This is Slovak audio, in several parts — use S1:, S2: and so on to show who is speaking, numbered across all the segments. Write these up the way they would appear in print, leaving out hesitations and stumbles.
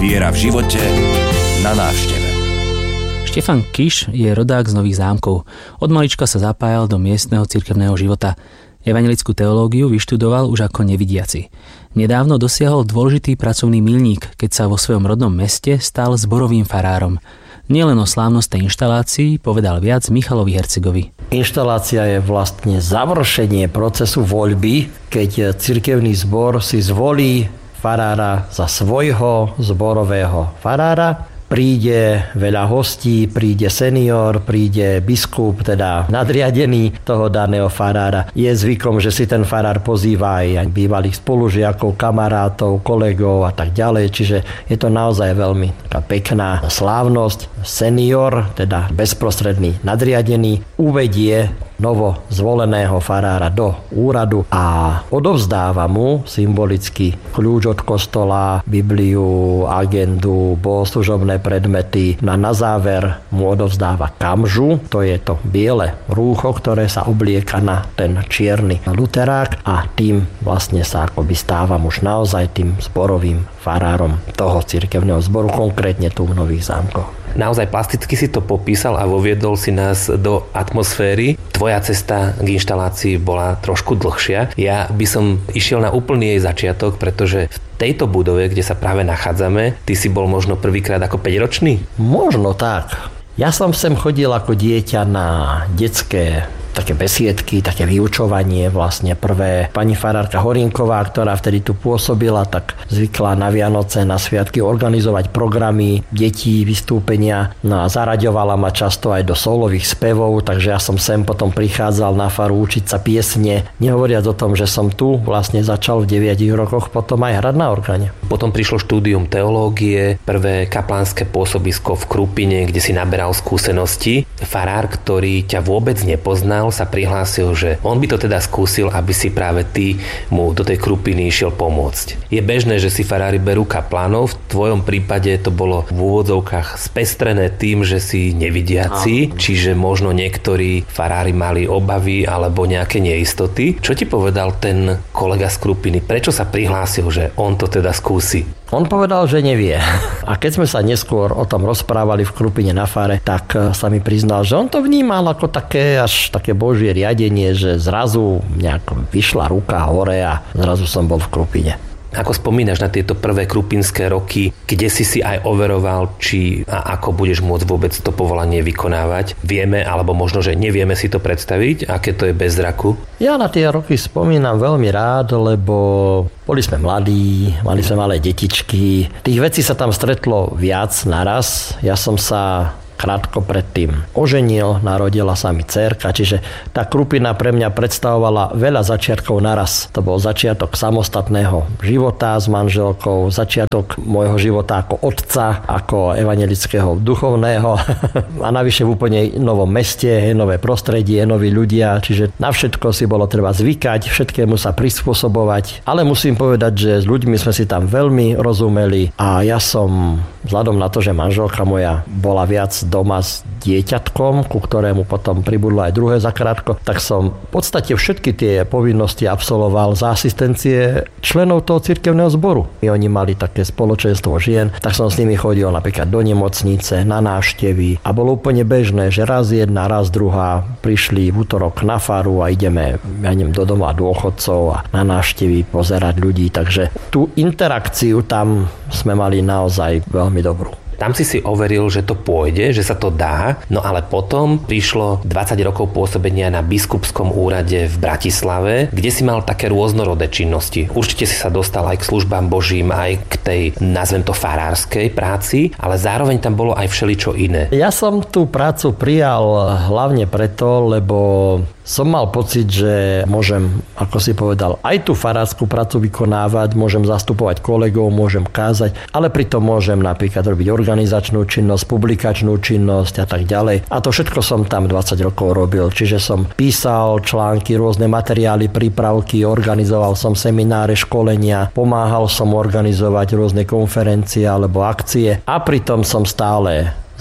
S1: Viera v živote, na návšteve.
S2: Štefan Kiš je rodák z Nových Zámkov. Od malička sa zapájal do miestneho cirkevného života. Evangelickú teológiu vyštudoval už ako nevidiaci. Nedávno dosiahol dôležitý pracovný milník, keď sa vo svojom rodnom meste stal zborovým farárom. Nielen o slávnostnej inštalácii povedal viac Michalovi Hercegovi.
S3: Inštalácia je vlastne završenie procesu voľby, keď cirkevný zbor si zvolí farára za svojho zborového farára. Príde veľa hostí, príde senior, príde biskup, teda nadriadený toho daného farára. Je zvykom, že si ten farár pozýva aj bývalých spolužiakov, kamarátov, kolegov a tak ďalej. Čiže je to naozaj veľmi taká pekná slávnosť. Senior, teda bezprostredný nadriadený, uvedie novo zvoleného farára do úradu a odovzdáva mu symbolicky kľúč od kostola, Bibliu, agendu, bohoslužobné predmety. Na záver mu odovzdáva kamžu, to je to biele rúcho, ktoré sa oblieka na ten čierny luterák a tým vlastne sa akoby stávam už naozaj tým zborovým farárom toho cirkevného zboru, konkrétne tu v Nových Zámkoch.
S4: Naozaj plasticky si to popísal a voviedol si nás do atmosféry. Tvoja cesta k inštalácii bola trošku dlhšia. Ja by som išiel na úplný jej začiatok, pretože v tejto budove, kde sa práve nachádzame, ty si bol možno prvýkrát ako 5-ročný?
S3: Možno tak. Ja som sem chodil ako dieťa na detské také besiedky, také vyučovanie vlastne prvé. Pani farárka Horinková, ktorá vtedy tu pôsobila, tak zvykla na Vianoce, na sviatky organizovať programy detí, vystúpenia. No a zaraďovala ma často aj do soulových spevov, takže ja som sem potom prichádzal na faru učiť sa piesne. Nehovoriac o tom, že som tu vlastne začal v 9 rokoch potom aj hrať na orgáne.
S4: Potom prišlo štúdium teológie, prvé kaplánske pôsobisko v Krupine, kde si naberal skúsenosti. Farár, ktorý ťa vôbec nepoznal, sa prihlásil, že on by to teda skúsil, aby si práve ty mu do tej Krupiny išiel pomôcť. Je bežné, že si farári berú kaplánov, v tvojom prípade to bolo v úvodzovkách spestrené tým, že si nevidiaci, čiže možno niektorí farári mali obavy alebo nejaké neistoty. Čo ti povedal ten kolega z Krupiny? Prečo sa prihlásil, že on to teda skúsi?
S3: On povedal, že nevie. A keď sme sa neskôr o tom rozprávali v Krupine na fare, tak sa mi priznal, že on to vnímal ako také až také božie riadenie, že zrazu nejak vyšla ruka hore a zrazu som bol v Krupine.
S4: Ako spomínaš na tieto prvé krupinské roky, kde si aj overoval, či a ako budeš môcť vôbec to povolanie vykonávať? Vieme, alebo možno, že nevieme si to predstaviť, aké to je bez zraku?
S3: Ja na tie roky spomínam veľmi rád, lebo boli sme mladí, mali sme malé detičky. Tých vecí sa tam stretlo viac naraz. Ja som sa krátko predtým oženil, narodila sa mi dcérka, čiže tá Krupina pre mňa predstavovala veľa začiatkov naraz. To bol začiatok samostatného života s manželkou, začiatok môjho života ako otca, ako evangelického duchovného a navyše v úplne novom meste, nové prostredie, noví ľudia, čiže na všetko si bolo treba zvykať, všetkému sa prispôsobovať, ale musím povedať, že s ľuďmi sme si tam veľmi rozumeli a ja som vzhľadom na to, že manželka moja bola viac doma s dieťatkom, ku ktorému potom pribudlo aj druhé zakrátko, tak som v podstate všetky tie povinnosti absolvoval za asistencie členov toho cirkevného zboru. Oni mali také spoločenstvo žien, tak som s nimi chodil napríklad do nemocnice, na návštevy a bolo úplne bežné, že raz jedna, raz druhá prišli v útorok na faru a ideme do doma dôchodcov a na návštevy pozerať ľudí, takže tú interakciu tam sme mali naozaj veľmi dobrú.
S4: Tam si overil, že to pôjde, že sa to dá, no ale potom prišlo 20 rokov pôsobenia na biskupskom úrade v Bratislave, kde si mal také rôznorodé činnosti. Určite si sa dostal aj k službám Božím, aj k tej, nazvem to, farárskej práci, ale zároveň tam bolo aj všeličo iné.
S3: Ja som tú prácu prijal hlavne preto, lebo som mal pocit, že môžem, ako si povedal, aj tú farárskú prácu vykonávať, môžem zastupovať kolegov, môžem kázať, ale pritom môžem napríklad robiť organizačnú činnosť, publikačnú činnosť a tak ďalej. A to všetko som tam 20 rokov robil. Čiže som písal články, rôzne materiály, prípravky, organizoval som semináre, školenia, pomáhal som organizovať rôzne konferencie alebo akcie a pritom som stále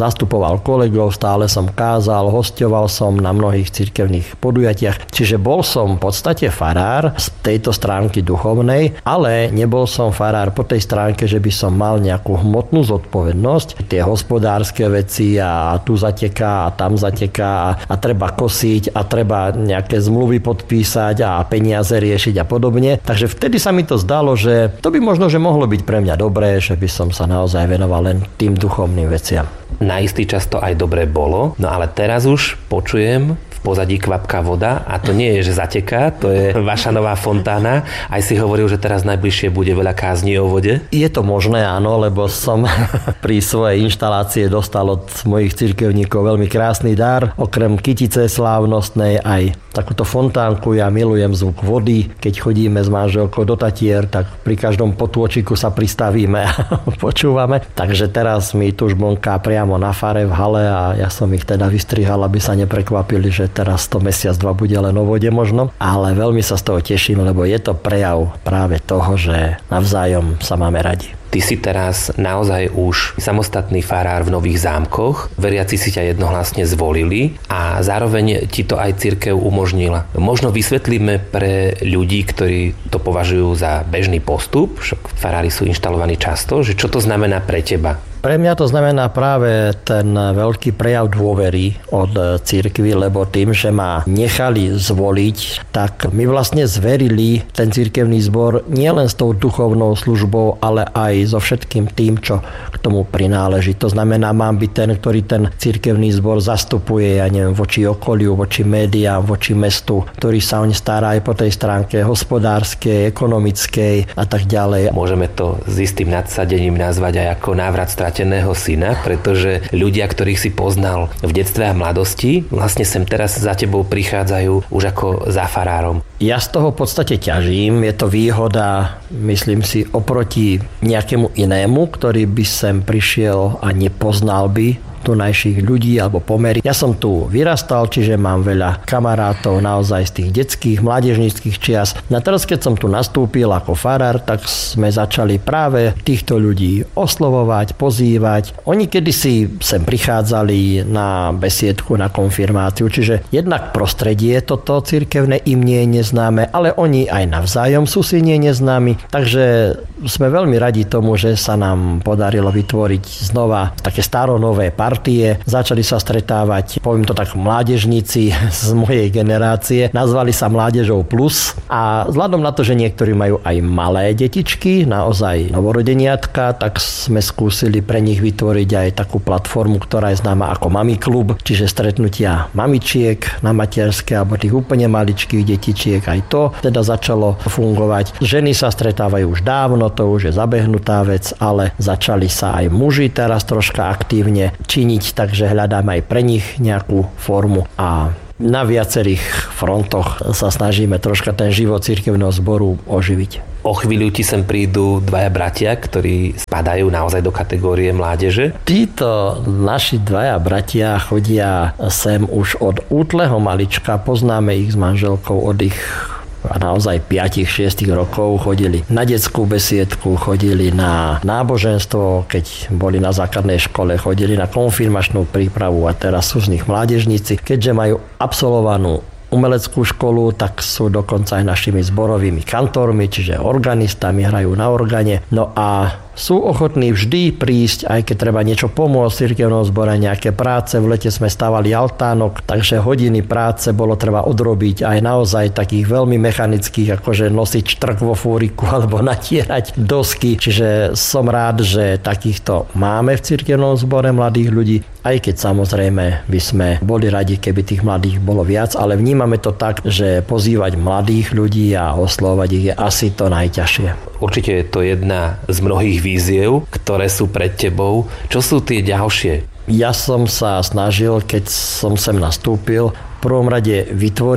S3: zastupoval kolegov, stále som kázal, hosťoval som na mnohých cirkevných podujatiach. Čiže bol som v podstate farár z tejto stránky duchovnej, ale nebol som farár po tej stránke, že by som mal nejakú hmotnú zodpovednosť. Tie hospodárske veci a tu zateká a tam zateká a treba kosiť a treba nejaké zmluvy podpísať a peniaze riešiť a podobne. Takže vtedy sa mi to zdalo, že to by možno, že mohlo byť pre mňa dobré, že by som sa naozaj venoval len tým duchovným veciam.
S4: Na istý čas to aj dobre bolo, no ale teraz už počujem v pozadí kvapká voda a to nie je, že zateká, to je vaša nová fontána. Aj si hovoril, že teraz najbližšie bude veľa kázní o vode.
S3: Je to možné, áno, lebo som pri svojej inštalácie dostal od mojich cirkevníkov veľmi krásny dar. Okrem kytice slávnostnej aj takúto fontánku. Ja milujem zvuk vody. Keď chodíme s manželkou do Tatier, tak pri každom potôčiku sa pristavíme a počúvame. Takže teraz mi tu žbonká priamo na fare v hale a ja som ich teda vystrihal, aby sa neprekvapili, že teraz to mesiac, dva bude len o vode možno. Ale veľmi sa z toho teším, lebo je to prejav práve toho, že navzájom sa máme radi.
S4: Ty si teraz naozaj už samostatný farár v Nových Zámkoch. Veriaci si ťa jednohlasne zvolili a zároveň ti to aj cirkev umožnila. Možno vysvetlíme pre ľudí, ktorí to považujú za bežný postup, však farári sú inštalovaní často, že čo to znamená pre teba?
S3: Pre mňa to znamená práve ten veľký prejav dôvery od cirkvi, lebo tým, že ma nechali zvoliť, tak mi vlastne zverili ten cirkevný zbor nielen s tou duchovnou službou, ale aj so všetkým tým, čo k tomu prináleží. To znamená, mám byť ten, ktorý ten cirkevný zbor zastupuje, ja neviem, voči okoliu, voči médiám, voči mestu, ktorý sa oň stará aj po tej stránke hospodárskej, ekonomickej a tak ďalej.
S4: Môžeme to s istým nadsadením nazvať aj ako návrat strateného syna, pretože ľudia, ktorých si poznal v detstve a mladosti, vlastne sem teraz za tebou prichádzajú už ako za farárom.
S3: Ja z toho v podstate ťažím. Je to výhoda, myslím si, oproti nejakému inému, ktorý by sem prišiel a nepoznal by tunajších ľudí alebo pomery. Ja som tu vyrastal, čiže mám veľa kamarátov naozaj z tých detských, mládežníckych čias. Na teraz, keď som tu nastúpil ako farár, tak sme začali práve týchto ľudí oslovovať, pozývať. Oni kedysi sem prichádzali na besiedku, na konfirmáciu, čiže jednak prostredie toto cirkevné im nie je neznáme, ale oni aj navzájom sú si nie neznámi. Takže sme veľmi radi tomu, že sa nám podarilo vytvoriť znova také staronové partie. Začali sa stretávať, poviem to tak, mládežníci z mojej generácie. Nazvali sa Mládežou plus a vzhľadom na to, že niektorí majú aj malé detičky, naozaj novorodeniatka, tak sme skúsili pre nich vytvoriť aj takú platformu, ktorá je známa ako Mami klub, čiže stretnutia mamičiek na materské alebo tých úplne maličkých detičiek. Aj to teda začalo fungovať. Ženy sa stretávajú už dávno, to už je zabehnutá vec, ale začali sa aj muži teraz troška aktívne činiť, takže hľadám aj pre nich nejakú formu a na viacerých frontoch sa snažíme troška ten život cirkevného zboru oživiť.
S4: O chvíľu ti sem prídu dvaja bratia, ktorí spadajú naozaj do kategórie mládeže.
S3: Títo naši dvaja bratia chodia sem už od útleho malička, poznáme ich s manželkou od ich a naozaj 5-6 rokov chodili na detskú besiedku, chodili na náboženstvo, keď boli na základnej škole, chodili na konfirmačnú prípravu a teraz sú z nich mládežníci. Keďže majú absolvovanú umeleckú školu, tak sú dokonca aj našimi zborovými kantormi, čiže organistami, hrajú na organe. No a sú ochotní vždy prísť, aj keď treba niečo pomôcť v cirkevnom zbore, nejaké práce. V lete sme stavali altánok, takže hodiny práce bolo treba odrobiť aj naozaj takých veľmi mechanických, akože nosiť štrk vo fúriku alebo natierať dosky. Čiže som rád, že takýchto máme v cirkevnom zbore mladých ľudí, aj keď samozrejme by sme boli radi, keby tých mladých bolo viac, ale vnímame to tak, že pozývať mladých ľudí a oslovať ich je asi to najťažšie.
S4: Určite je to jedna z mnohých víziev, ktoré sú pred tebou. Čo sú tie ďalšie?
S3: Ja som sa snažil, keď som sem nastúpil, v prvom rade vytvoriť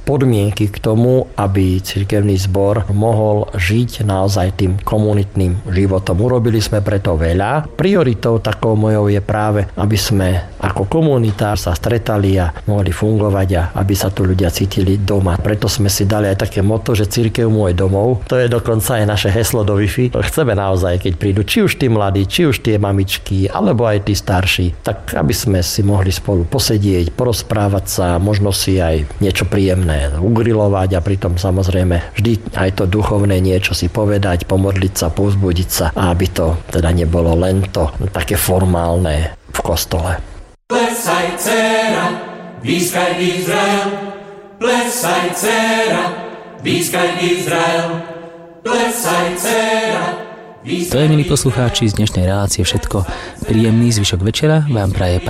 S3: podmienky k tomu, aby cirkevný zbor mohol žiť naozaj tým komunitným životom. Urobili sme preto veľa. Prioritou takou mojou je práve, aby sme ako komunita sa stretali a mohli fungovať a aby sa tu ľudia cítili doma. Preto sme si dali aj také motto, že cirkev môj domov. To je dokonca aj naše heslo do Wi-Fi. Chceme naozaj, keď prídu či už tí mladí, či už tie mamičky, alebo aj tí starší, tak aby sme si mohli spolu posedieť, porozprávať sa, možno si aj niečo príjemné ugrilovať a pritom samozrejme vždy aj to duchovné niečo si povedať, pomodliť sa, povzbudiť sa, a aby to teda nebolo len to také formálne v kostole.
S5: Plesaj, dcera, pískaj Izrael, plesaj, dcera, pískaj Izrael, plesaj, dcera.
S2: To je, milí poslucháči, z dnešnej relácie všetko. Príjemný zvyšok večera vám praje